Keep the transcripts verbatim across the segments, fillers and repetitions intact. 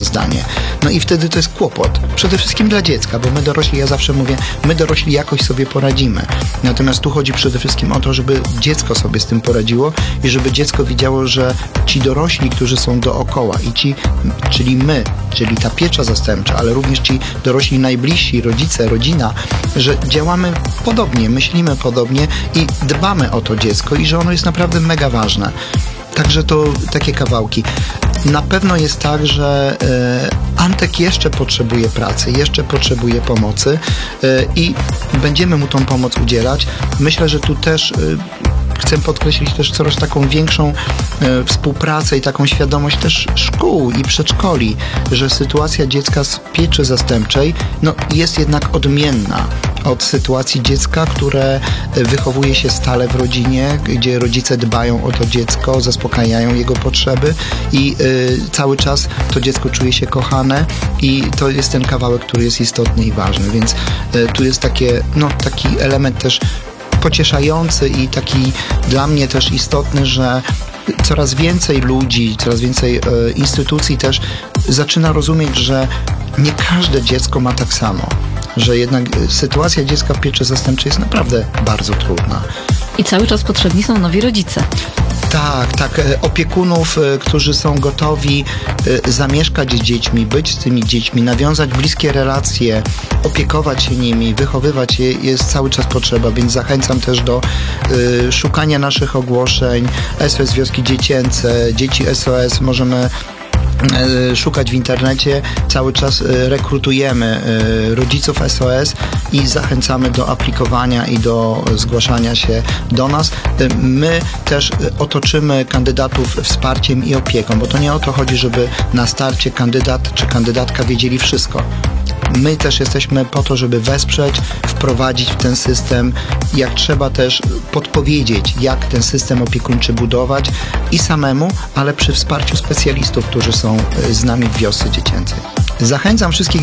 zdanie. No i wtedy to jest kłopot. Przede wszystkim dla dziecka, bo my dorośli, ja zawsze mówię, my dorośli jakoś sobie poradzimy. Natomiast tu chodzi przede wszystkim o to, żeby dziecko sobie z tym poradziło i żeby dziecko widziało, że ci dorośli, którzy są dookoła i ci, czyli my, czyli ta piecza zastępcza, ale również ci dorośli najbliżsi, rodzice, rodzina, że działamy podobnie, myślimy podobnie i dbamy o to dziecko i że ono jest naprawdę mega ważne. Także to takie kawałki. Na pewno jest tak, że e, Antek jeszcze potrzebuje pracy, jeszcze potrzebuje pomocy e, i będziemy mu tą pomoc udzielać. Myślę, że tu też e, chcę podkreślić też coraz taką większą e, współpracę i taką świadomość też szkół i przedszkoli, że sytuacja dziecka z pieczy zastępczej no, jest jednak odmienna od sytuacji dziecka, które wychowuje się stale w rodzinie, gdzie rodzice dbają o to dziecko, zaspokajają jego potrzeby i y, cały czas to dziecko czuje się kochane i to jest ten kawałek, który jest istotny i ważny, więc y, tu jest takie, no, taki element też pocieszający i taki dla mnie też istotny, że coraz więcej ludzi, coraz więcej y, instytucji też zaczyna rozumieć, że nie każde dziecko ma tak samo. Że jednak sytuacja dziecka w pieczy zastępczej jest naprawdę bardzo trudna. I cały czas potrzebni są nowi rodzice. Tak, tak. Opiekunów, którzy są gotowi zamieszkać z dziećmi, być z tymi dziećmi, nawiązać bliskie relacje, opiekować się nimi, wychowywać je, jest cały czas potrzeba, więc zachęcam też do y, szukania naszych ogłoszeń. S O S Wioski Dziecięce, Dzieci S O S, możemy szukać w internecie. Cały czas rekrutujemy rodziców S O S i zachęcamy do aplikowania i do zgłaszania się do nas. My też otoczymy kandydatów wsparciem i opieką, bo to nie o to chodzi, żeby na starcie kandydat czy kandydatka wiedzieli wszystko. My też jesteśmy po to, żeby wesprzeć, wprowadzić w ten system, jak trzeba też podpowiedzieć, jak ten system opiekuńczy budować i samemu, ale przy wsparciu specjalistów, którzy są z nami w wiosce dziecięcej. Zachęcam wszystkich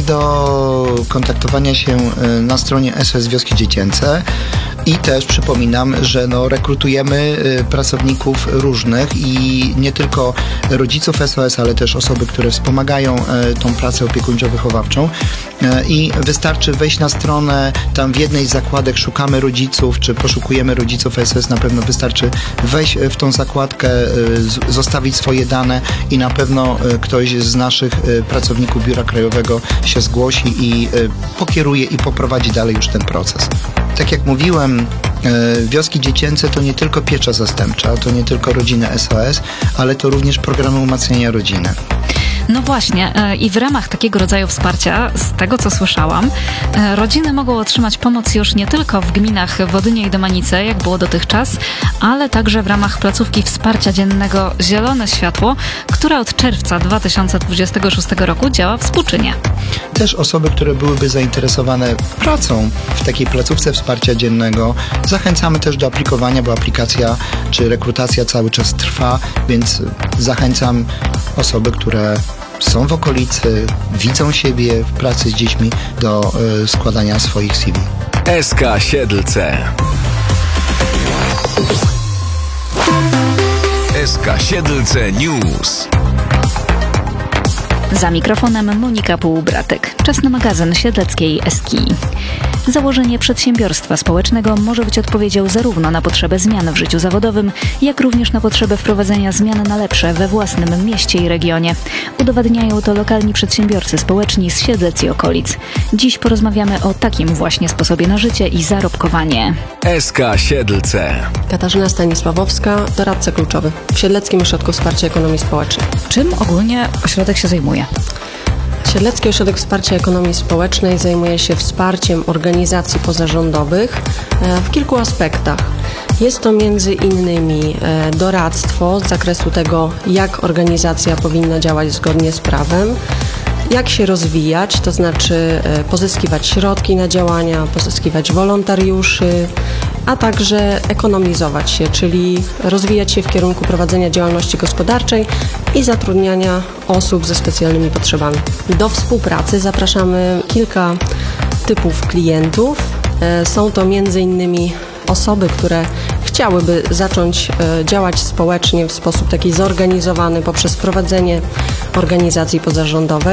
do kontaktowania się na stronie S O S Wioski Dziecięce i też przypominam, że no, rekrutujemy pracowników różnych i nie tylko rodziców S O S, ale też osoby, które wspomagają tą pracę opiekuńczo-wychowawczą i wystarczy wejść na stronę, tam w jednej z zakładek szukamy rodziców, czy poszukujemy rodziców S O S, na pewno wystarczy wejść w tą zakładkę, zostawić swoje dane i na pewno ktoś z naszych pracowników Biura Krajowego się zgłosi i pokieruje i poprowadzi dalej już ten proces. Tak jak mówiłem, wioski dziecięce to nie tylko piecza zastępcza, to nie tylko rodziny S O S, ale to również programy umacniania rodziny. No właśnie i w ramach takiego rodzaju wsparcia, z tego co słyszałam, rodziny mogą otrzymać pomoc już nie tylko w gminach Wodynie i Domanice, jak było dotychczas, ale także w ramach placówki wsparcia dziennego Zielone Światło, która od czerwca dwa tysiące dwudziestego szóstego roku działa w Spłuczynie. Też osoby, które byłyby zainteresowane pracą w takiej placówce wsparcia dziennego, zachęcamy też do aplikowania, bo aplikacja czy rekrutacja cały czas trwa, więc zachęcam osoby, które są w okolicy, widzą siebie w pracy z dziećmi do y, składania swoich C V. S K Siedlce. S K Siedlce News. Za mikrofonem Monika Półbratek. Czas na magazyn siedleckiej Eski. Założenie przedsiębiorstwa społecznego może być odpowiedzią zarówno na potrzebę zmian w życiu zawodowym, jak również na potrzebę wprowadzenia zmian na lepsze we własnym mieście i regionie. Udowadniają to lokalni przedsiębiorcy społeczni z Siedlec i okolic. Dziś porozmawiamy o takim właśnie sposobie na życie i zarobkowanie. S K Siedlce. Katarzyna Stanisławowska, doradca kluczowy w Siedleckim Ośrodku Wsparcia Ekonomii Społecznej. Czym ogólnie ośrodek się zajmuje? Siedlecki Ośrodek Wsparcia Ekonomii Społecznej zajmuje się wsparciem organizacji pozarządowych w kilku aspektach. Jest to między innymi doradztwo z zakresu tego, jak organizacja powinna działać zgodnie z prawem, jak się rozwijać, to znaczy pozyskiwać środki na działania, pozyskiwać wolontariuszy, a także ekonomizować się, czyli rozwijać się w kierunku prowadzenia działalności gospodarczej i zatrudniania osób ze specjalnymi potrzebami. Do współpracy zapraszamy kilka typów klientów. Są to między innymi osoby, które chciałyby zacząć działać społecznie w sposób taki zorganizowany poprzez prowadzenie organizacji pozarządowej.